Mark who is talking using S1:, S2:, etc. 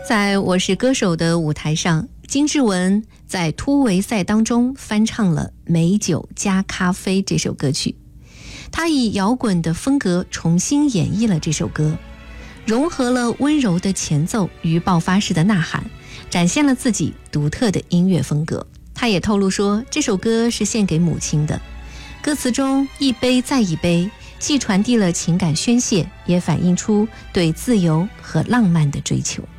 S1: 在我是歌手的舞台上，金志文在突围赛当中翻唱了《美酒加咖啡》这首歌曲，他以摇滚的风格重新演绎了这首歌，融合了温柔的前奏与爆发式的呐喊，展现了自己独特的音乐风格。他也透露说，这首歌是献给母亲的，歌词中一杯再一杯，既传递了情感宣泄，也反映出对自由和浪漫的追求。